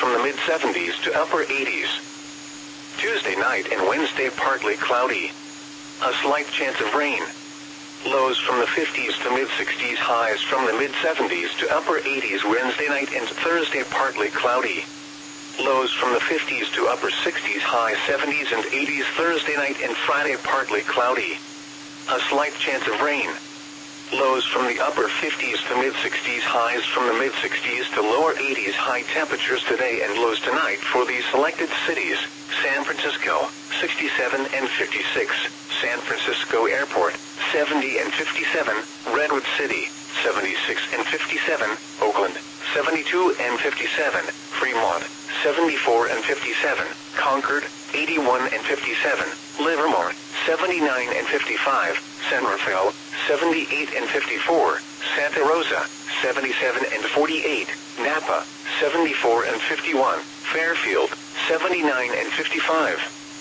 from the mid-70s to upper 80s. Tuesday night and Wednesday partly cloudy. A slight chance of rain. Lows from the 50s to mid-60s, highs from the mid-70s to upper 80s Wednesday night and Thursday partly cloudy. Lows from the 50s to upper 60s, high 70s and 80s Thursday night and Friday partly cloudy. A slight chance of rain. Lows from the upper 50s to mid-60s, highs from the mid-60s to lower 80s. High temperatures today and lows tonight for these selected cities: San Francisco, 67 and 56, San Francisco Airport, 70 and 57, Redwood City, 76 and 57, Oakland, 72 and 57, Fremont, 74 and 57, Concord, 81 and 57, Livermore, 79 and 55, San Rafael, 78 and 54, Santa Rosa, 77 and 48, Napa, 74 and 51, Fairfield, 79 and 55.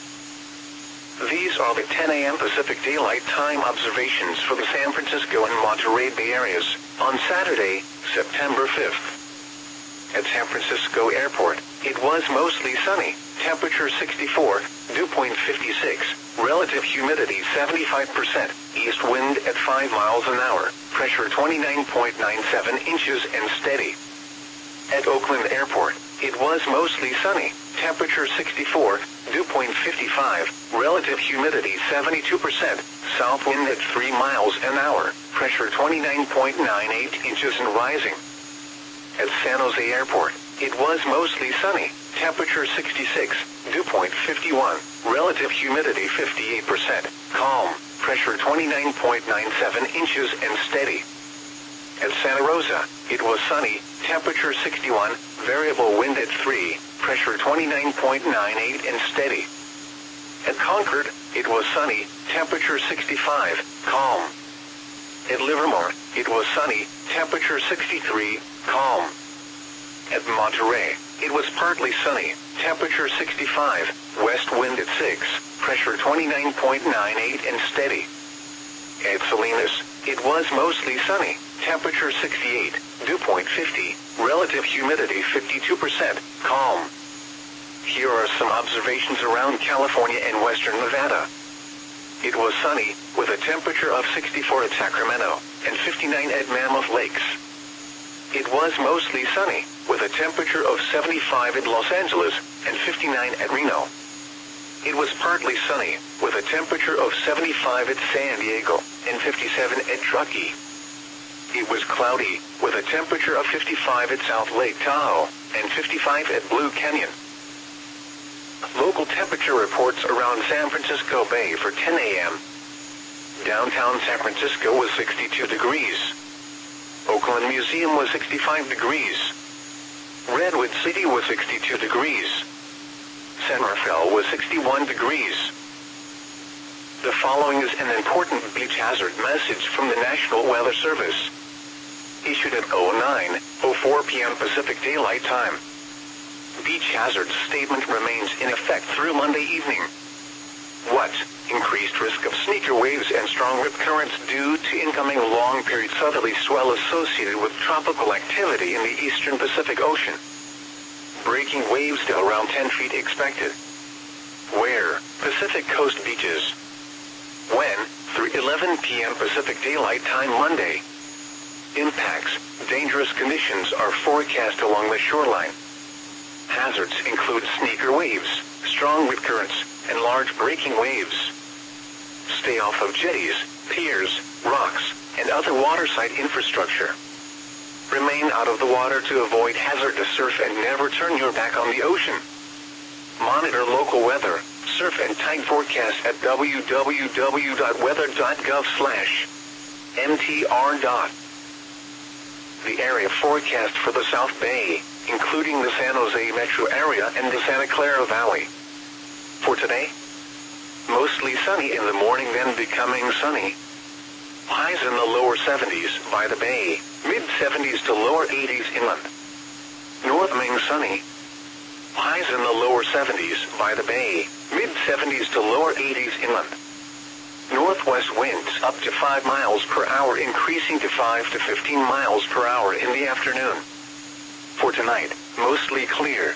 These are the 10 a.m. Pacific Daylight Time observations for the San Francisco and Monterey Bay areas on Saturday, September 5th. At San Francisco Airport, it was mostly sunny, temperature 64, dew point 56, relative humidity 75%, east wind at 5 miles an hour, pressure 29.97 inches and steady. At Oakland Airport, it was mostly sunny, temperature 64, dew point 55, relative humidity 72%, south wind at 3 miles an hour, pressure 29.98 inches and rising. At San Jose Airport, it was mostly sunny, temperature 66, dew point 51, relative humidity 58%, calm, pressure 29.97 inches and steady. At Santa Rosa, it was sunny, temperature 61, variable wind at 3, pressure 29.98 and steady. At Concord, it was sunny, temperature 65, calm. At Livermore, it was sunny, temperature 63, calm. At Monterey, it was partly sunny, temperature 65, west wind at 6, pressure 29.98 and steady. At Salinas, it was mostly sunny, temperature 68, dew point 50, relative humidity 52%, calm. Here are some observations around California and western Nevada. It was sunny, with a temperature of 64 at Sacramento, and 59 at Mammoth Lakes. It was mostly sunny, with a temperature of 75 at Los Angeles, and 59 at Reno. It was partly sunny, with a temperature of 75 at San Diego, and 57 at Truckee. It was cloudy, with a temperature of 55 at South Lake Tahoe, and 55 at Blue Canyon. Local temperature reports around San Francisco Bay for 10 a.m. Downtown San Francisco was 62 degrees. Oakland Museum was 65 degrees. Redwood City was 62 degrees. San Rafael was 61 degrees. The following is an important beach hazard message from the National Weather Service. Issued at 09:04 p.m. Pacific Daylight Time. Beach hazard statement remains in effect through Monday evening. What? Increased risk of sneaker waves and strong rip currents due to incoming long-period southerly swell associated with tropical activity in the eastern Pacific Ocean. Breaking waves to around 10 feet expected. Where? Pacific Coast beaches. When? Through 11 p.m. Pacific Daylight Time Monday. Impacts. Dangerous conditions are forecast along the shoreline. Hazards include sneaker waves, strong rip currents, and large breaking waves. Stay off of jetties, piers, rocks, and other waterside infrastructure. Remain out of the water to avoid hazardous surf and never turn your back on the ocean. Monitor local weather, surf and tide forecast at www.weather.gov/mtr. The area forecast for the South Bay, including the San Jose metro area and the Santa Clara Valley. For today, mostly sunny in the morning, then becoming sunny. Highs in the lower 70s by the bay, mid-70s to lower 80s inland. North Maine sunny. Highs in the lower 70s by the bay, mid-70s to lower 80s inland. Northwest winds up to 5 miles per hour, increasing to 5 to 15 miles per hour in the afternoon. For tonight, mostly clear.